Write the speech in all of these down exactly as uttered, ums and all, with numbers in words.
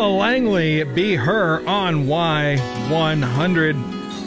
Ella Langley, Be Her on Y one hundred.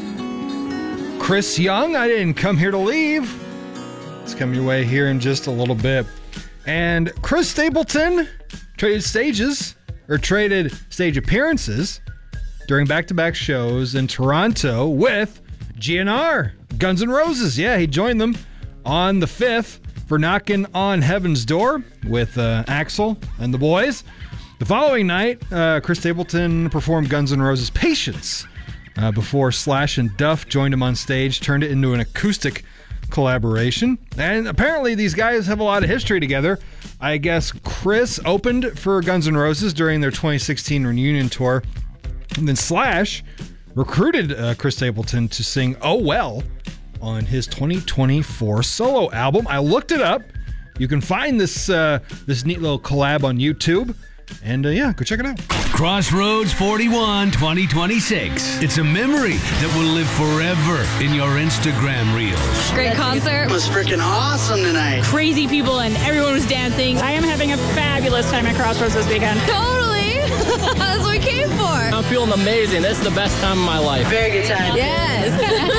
Chris Young, I Didn't Come Here to Leave. It's coming your way here in just a little bit. And Chris Stapleton traded stages, or traded stage appearances during back-to-back shows in Toronto with G N R, Guns N' Roses. Yeah, he joined them on the fifth for Knocking on Heaven's Door with uh, Axl and the boys. The following night, uh, Chris Stapleton performed Guns N' Roses' Patience uh, before Slash and Duff joined him on stage, turned it into an acoustic collaboration. And apparently these guys have a lot of history together. I guess Chris opened for Guns N' Roses during their twenty sixteen reunion tour. And then Slash recruited uh, Chris Stapleton to sing Oh Well on his twenty twenty-four solo album. I looked it up. You can find this uh, this neat little collab on YouTube. And uh, yeah, go check it out. Crossroads forty-one twenty twenty-six. It's a memory that will live forever in your Instagram reels. Great concert. It was freaking awesome tonight. Crazy people and everyone was dancing. I am having a fabulous time at Crossroads this weekend. Totally. That's what we came for. I'm feeling amazing. This is the best time of my life. Very good time. Yes.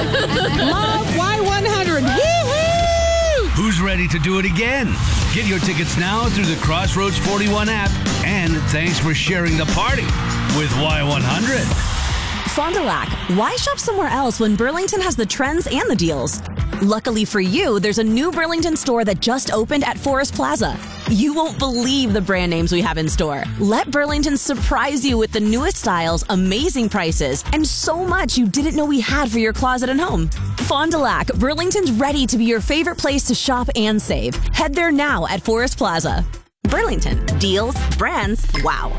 Love Y one hundred. Woo-hoo! Who's ready to do it again? Get your tickets now through the Crossroads forty-one app. And thanks for sharing the party with Y one hundred. Fond du Lac, why shop somewhere else when Burlington has the trends and the deals? Luckily for you, there's a new Burlington store that just opened at Forest Plaza. You won't believe the brand names we have in store. Let Burlington surprise you with the newest styles, amazing prices, and so much you didn't know we had for your closet and home. Fond du Lac, Burlington's ready to be your favorite place to shop and save. Head there now at Forest Plaza. Burlington, deals, brands, wow.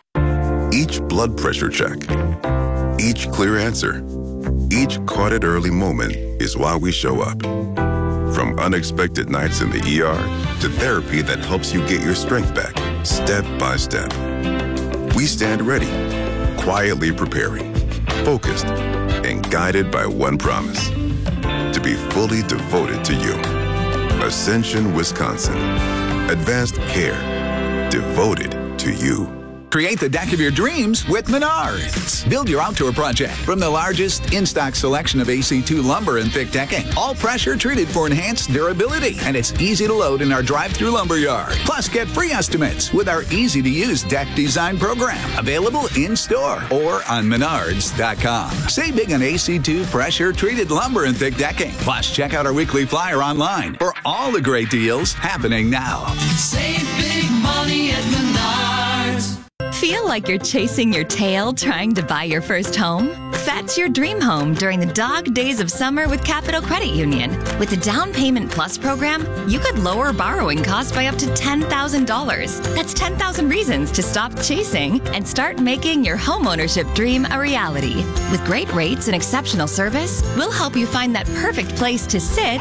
Each blood pressure check, each clear answer, each caught it early moment is why we show up. From unexpected nights in the E R to therapy that helps you get your strength back, step by step. We stand ready, quietly preparing, focused, and guided by one promise: to be fully devoted to you. Ascension, Wisconsin. Advanced care, devoted to you. Create the deck of your dreams with Menards. Build your outdoor project from the largest in-stock selection of A C two lumber and thick decking. All pressure treated for enhanced durability. And it's easy to load in our drive-through lumber yard. Plus, get free estimates with our easy-to-use deck design program. Available in-store or on menards dot com. Save big on A C two pressure-treated lumber and thick decking. Plus, check out our weekly flyer online for all the great deals happening now. Save big money at Menards. Feel like you're chasing your tail trying to buy your first home? Fetch your dream home during the dog days of summer with Capital Credit Union. With the Down Payment Plus program, you could lower borrowing costs by up to ten thousand dollars. That's ten thousand reasons to stop chasing and start making your homeownership dream a reality. With great rates and exceptional service, we'll help you find that perfect place to sit,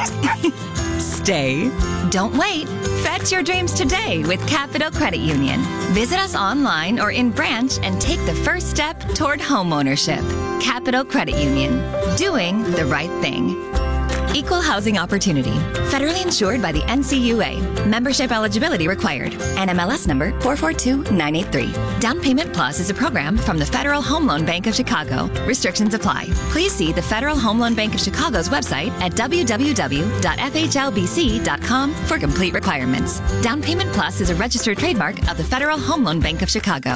stay. Don't wait. Fetch your dreams today with Capital Credit Union. Visit us online or in branch and take the first step toward homeownership. Capital Credit Union. Doing the right thing. Equal housing opportunity. Federally insured by the N C U A. Membership eligibility required. N M L S number four four two nine eight three. Down Payment Plus is a program from the Federal Home Loan Bank of Chicago. Restrictions apply. Please see the Federal Home Loan Bank of Chicago's website at w w w dot f h l b c dot com for complete requirements. Down Payment Plus is a registered trademark of the Federal Home Loan Bank of Chicago.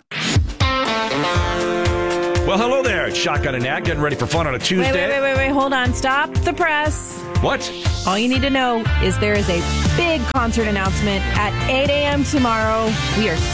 Well, hello there. It's Shotgun and Nat getting ready for fun on a Tuesday. Wait, wait, wait, wait, wait. Hold on. Stop the press. What? All you need to know is there is a big concert announcement at eight a.m. tomorrow. We are